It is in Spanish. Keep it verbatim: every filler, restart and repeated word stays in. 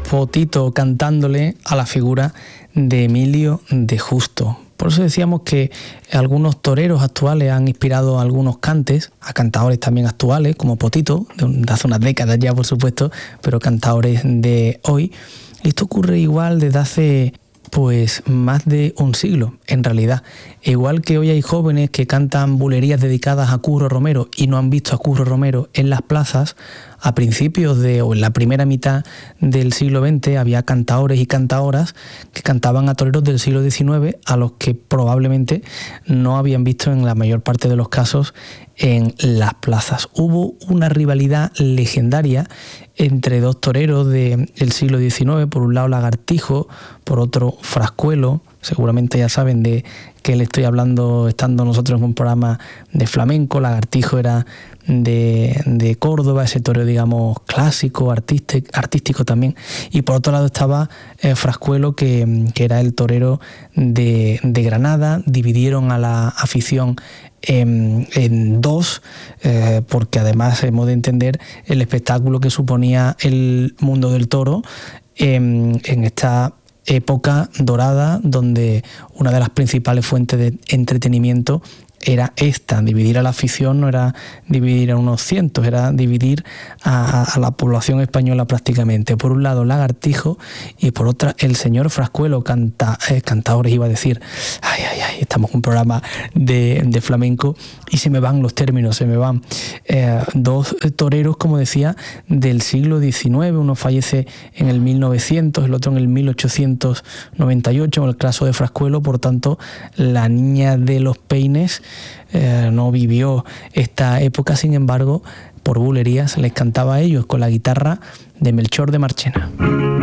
Potito cantándole a la figura de Emilio de Justo. Por eso decíamos que algunos toreros actuales han inspirado a algunos cantes, a cantadores también actuales, como Potito, de hace unas décadas ya, por supuesto, pero cantadores de hoy. Esto ocurre igual desde hace pues más de un siglo, en realidad. Igual que hoy hay jóvenes que cantan bulerías dedicadas a Curro Romero y no han visto a Curro Romero en las plazas, a principios de, o en la primera mitad del siglo veinte, había cantadores y cantadoras que cantaban a toreros del siglo diecinueve, a los que probablemente no habían visto en la mayor parte de los casos en las plazas. Hubo una rivalidad legendaria entre dos toreros del siglo diecinueve, por un lado Lagartijo, por otro Frascuelo. Seguramente ya saben de qué le estoy hablando estando nosotros en un programa de flamenco. Lagartijo era de, de Córdoba, ese torero, digamos, clásico, artístico, artístico también. Y por otro lado estaba eh, Frascuelo, que, que era el torero de, de Granada. Dividieron a la afición En, en dos, eh, porque además hemos de entender el espectáculo que suponía el mundo del toro en, en esta época dorada, donde una de las principales fuentes de entretenimiento era esta. Dividir a la afición no era dividir a unos cientos, era dividir a, a la población española prácticamente. Por un lado Lagartijo y por otra el señor Frascuelo, canta, eh, cantadores iba a decir. Ay, ay, ay, estamos en un programa de, de flamenco y se me van los términos, se me van. Eh, dos toreros, como decía, del siglo diecinueve, uno fallece en el mil novecientos, el otro en el mil ochocientos noventa y ocho, en el caso de Frascuelo. Por tanto, la niña de los peines Eh, no vivió esta época, sin embargo, por bulerías les cantaba a ellos con la guitarra de Melchor de Marchena.